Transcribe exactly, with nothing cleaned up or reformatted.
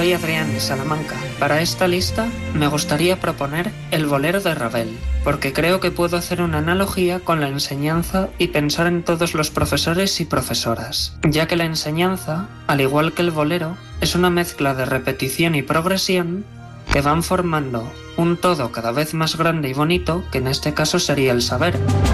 soy Adrián, Salamanca. Para esta lista me gustaría proponer el bolero de Ravel, porque creo que puedo hacer una analogía con la enseñanza y pensar en todos los profesores y profesoras, ya que la enseñanza, al igual que el bolero, es una mezcla de repetición y progresión que van formando un todo cada vez más grande y bonito, que en este caso sería el saber.